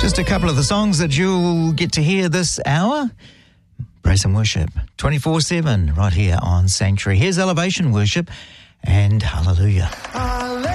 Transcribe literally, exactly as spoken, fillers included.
Just a couple of the songs that you'll get to hear this hour. Praise and worship, twenty-four seven, right here on Sanctuary. Here's Elevation Worship and Hallelujah.